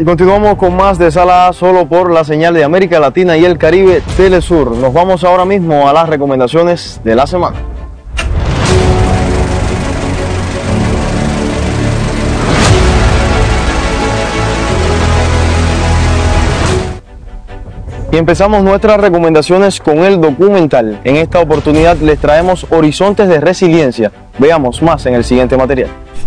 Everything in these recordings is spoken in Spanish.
Y continuamos con más de Sala A solo por la señal de América Latina y el Caribe Telesur. Nos vamos ahora mismo a las recomendaciones de la semana. Y empezamos nuestras recomendaciones con el documental. En esta oportunidad les traemos Horizontes de Resiliencia. Veamos más en el siguiente material.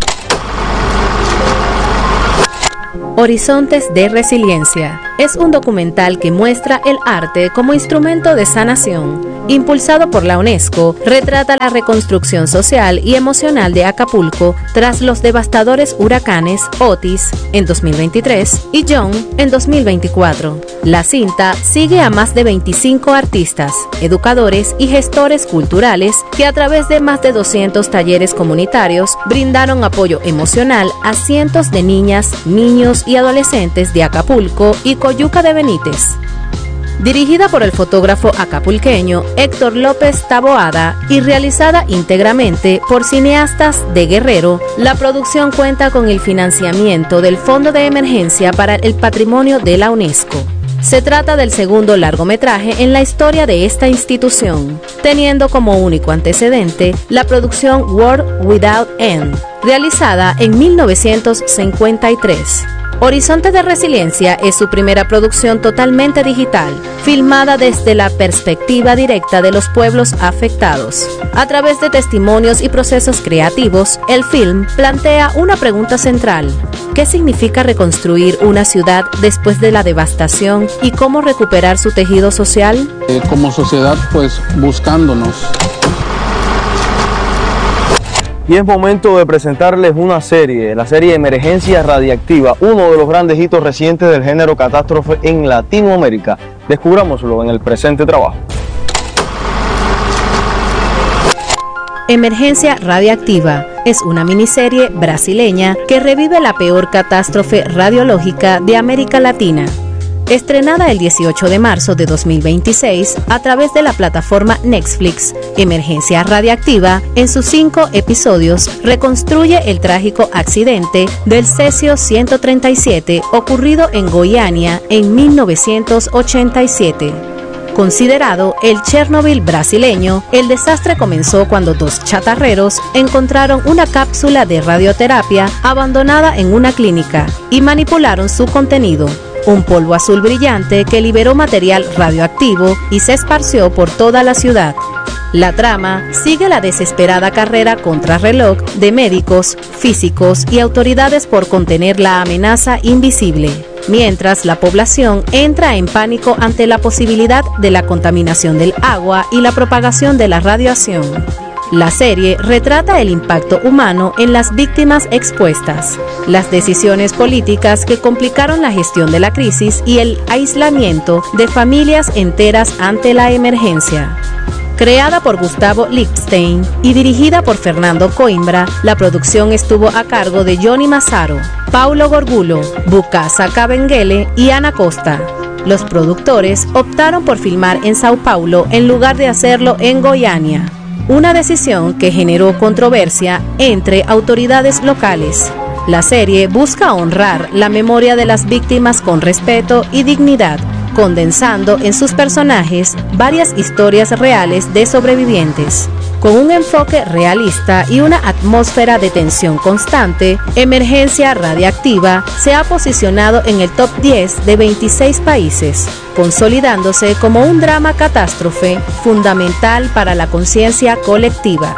Horizontes de Resiliencia es un documental que muestra el arte como instrumento de sanación. Impulsado por la UNESCO, retrata la reconstrucción social y emocional de Acapulco tras los devastadores huracanes Otis en 2023 y John en 2024. La cinta sigue a más de 25 artistas, educadores y gestores culturales que a través de más de 200 talleres comunitarios brindaron apoyo emocional a cientos de niñas, niños y adolescentes de Acapulco y Coyuca de Benítez. Dirigida por el fotógrafo acapulqueño Héctor López Taboada y realizada íntegramente por cineastas de Guerrero, la producción cuenta con el financiamiento del Fondo de Emergencia para el Patrimonio de la UNESCO. Se trata del segundo largometraje en la historia de esta institución, teniendo como único antecedente la producción World Without End, realizada en 1953. Horizonte de Resiliencia es su primera producción totalmente digital, filmada desde la perspectiva directa de los pueblos afectados. A través de testimonios y procesos creativos, el film plantea una pregunta central: ¿qué significa reconstruir una ciudad después de la devastación y cómo recuperar su tejido social? Como sociedad, pues buscándonos. Y es momento de presentarles una serie, la serie Emergencia Radiactiva, uno de los grandes hitos recientes del género catástrofe en Latinoamérica. Descubrámoslo en el presente trabajo. Emergencia Radiactiva es una miniserie brasileña que revive la peor catástrofe radiológica de América Latina. Estrenada el 18 de marzo de 2026 a través de la plataforma Netflix, Emergencia Radiactiva, en sus 5 episodios, reconstruye el trágico accidente del Cesio 137 ocurrido en Goiânia en 1987. Considerado el Chernobyl brasileño, el desastre comenzó cuando 2 chatarreros encontraron una cápsula de radioterapia abandonada en una clínica y manipularon su contenido. Un polvo azul brillante que liberó material radioactivo y se esparció por toda la ciudad. La trama sigue la desesperada carrera contrarreloj de médicos, físicos y autoridades por contener la amenaza invisible, mientras la población entra en pánico ante la posibilidad de la contaminación del agua y la propagación de la radiación. La serie retrata el impacto humano en las víctimas expuestas, las decisiones políticas que complicaron la gestión de la crisis y el aislamiento de familias enteras ante la emergencia. Creada por Gustavo Lipstein y dirigida por Fernando Coimbra, la producción estuvo a cargo de Johnny Mazzaro, Paulo Gorgulo, Bukasa Kabengele y Ana Costa. Los productores optaron por filmar en Sao Paulo en lugar de hacerlo en Goiânia, una decisión que generó controversia entre autoridades locales. La serie busca honrar la memoria de las víctimas con respeto y dignidad, condensando en sus personajes varias historias reales de sobrevivientes. Con un enfoque realista y una atmósfera de tensión constante, Emergencia Radiactiva se ha posicionado en el top 10 de 26 países, consolidándose como un drama catástrofe fundamental para la conciencia colectiva.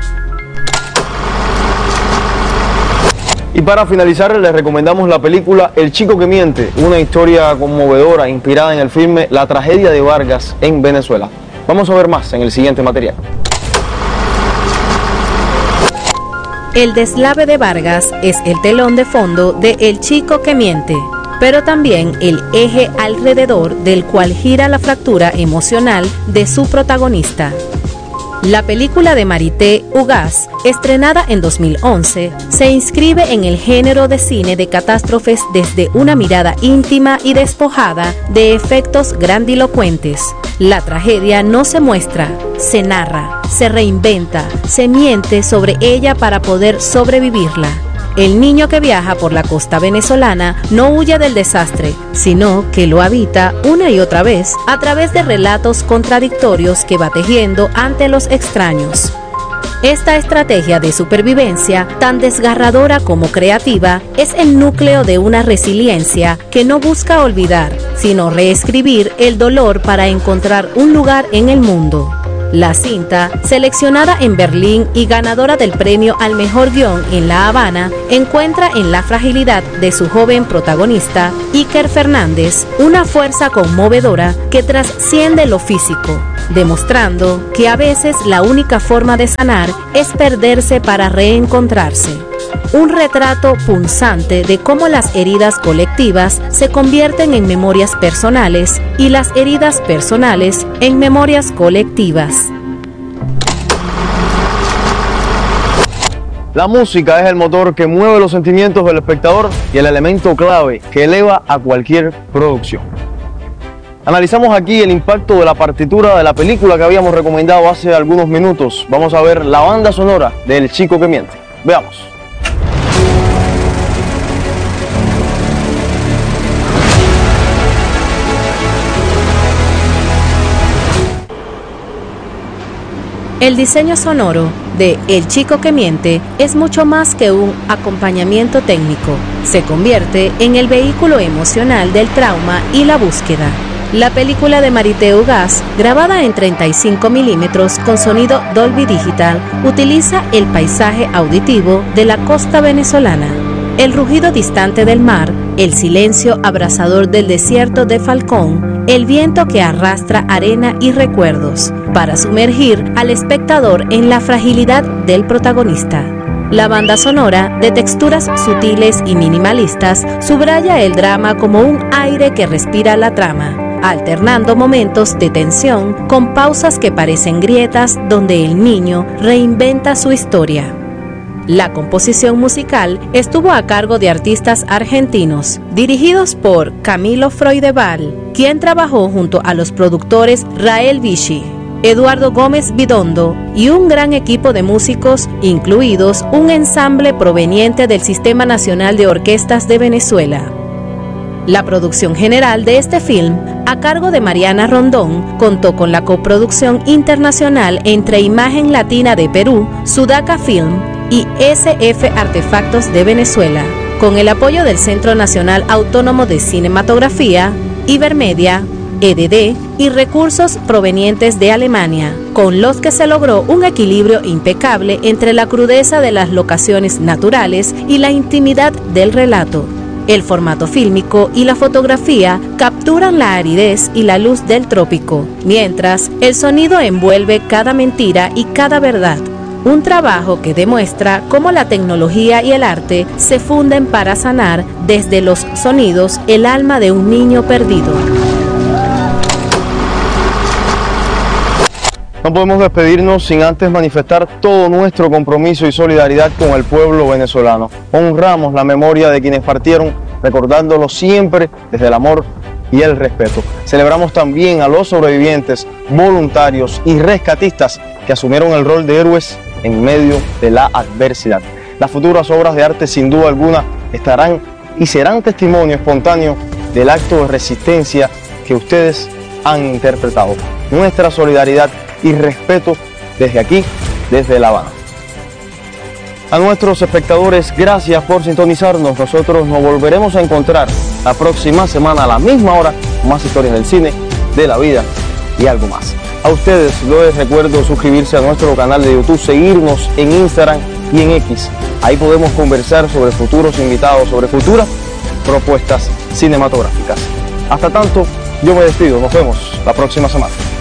Y para finalizar, les recomendamos la película El Chico que Miente, una historia conmovedora inspirada en el filme La Tragedia de Vargas en Venezuela. Vamos a ver más en el siguiente material. El deslave de Vargas es el telón de fondo de El Chico que Miente, pero también el eje alrededor del cual gira la fractura emocional de su protagonista. La película de Marité Ugaz, estrenada en 2011, se inscribe en el género de cine de catástrofes desde una mirada íntima y despojada de efectos grandilocuentes. La tragedia no se muestra, se narra, se reinventa, se miente sobre ella para poder sobrevivirla. El niño que viaja por la costa venezolana no huye del desastre, sino que lo habita una y otra vez a través de relatos contradictorios que va tejiendo ante los extraños. Esta estrategia de supervivencia, tan desgarradora como creativa, es el núcleo de una resiliencia que no busca olvidar, sino reescribir el dolor para encontrar un lugar en el mundo. La cinta, seleccionada en Berlín y ganadora del premio al mejor guión en La Habana, encuentra en la fragilidad de su joven protagonista, Iker Fernández, una fuerza conmovedora que trasciende lo físico, demostrando que a veces la única forma de sanar es perderse para reencontrarse. Un retrato punzante de cómo las heridas colectivas se convierten en memorias personales y las heridas personales en memorias colectivas. La música es el motor que mueve los sentimientos del espectador y el elemento clave que eleva a cualquier producción. Analizamos aquí el impacto de la partitura de la película que habíamos recomendado hace algunos minutos. Vamos a ver la banda sonora de El Chico que Miente. Veamos. El diseño sonoro de El Chico que Miente es mucho más que un acompañamiento técnico. Se convierte en el vehículo emocional del trauma y la búsqueda. La película de Marité Ugaz, grabada en 35 milímetros con sonido Dolby Digital, utiliza el paisaje auditivo de la costa venezolana. El rugido distante del mar, el silencio abrasador del desierto de Falcón, el viento que arrastra arena y recuerdos, para sumergir al espectador en la fragilidad del protagonista. La banda sonora, de texturas sutiles y minimalistas, subraya el drama como un aire que respira la trama, alternando momentos de tensión con pausas que parecen grietas donde el niño reinventa su historia. La composición musical estuvo a cargo de artistas argentinos, dirigidos por Camilo Freudeval, quien trabajó junto a los productores Rael Vichy, Eduardo Gómez Bidondo y un gran equipo de músicos, incluidos un ensamble proveniente del Sistema Nacional de Orquestas de Venezuela. La producción general de este film, a cargo de Mariana Rondón, contó con la coproducción internacional entre Imagen Latina de Perú, Sudaca Film y SF Artefactos de Venezuela, con el apoyo del Centro Nacional Autónomo de Cinematografía, Ibermedia, EDD y recursos provenientes de Alemania, con los que se logró un equilibrio impecable entre la crudeza de las locaciones naturales y la intimidad del relato. El formato fílmico y la fotografía capturan la aridez y la luz del trópico, mientras el sonido envuelve cada mentira y cada verdad. Un trabajo que demuestra cómo la tecnología y el arte se funden para sanar desde los sonidos el alma de un niño perdido. No podemos despedirnos sin antes manifestar todo nuestro compromiso y solidaridad con el pueblo venezolano. Honramos la memoria de quienes partieron, recordándolo siempre desde el amor y el respeto. Celebramos también a los sobrevivientes, voluntarios y rescatistas que asumieron el rol de héroes en medio de la adversidad. Las futuras obras de arte sin duda alguna estarán y serán testimonio espontáneo del acto de resistencia que ustedes han interpretado. Nuestra solidaridad y respeto desde aquí, desde La Habana. A nuestros espectadores, gracias por sintonizarnos. Nosotros nos volveremos a encontrar la próxima semana a la misma hora con más historias del cine, de la vida y algo más. A ustedes les recuerdo suscribirse a nuestro canal de YouTube, seguirnos en Instagram y en X. Ahí podemos conversar sobre futuros invitados, sobre futuras propuestas cinematográficas. Hasta tanto, yo me despido. Nos vemos la próxima semana.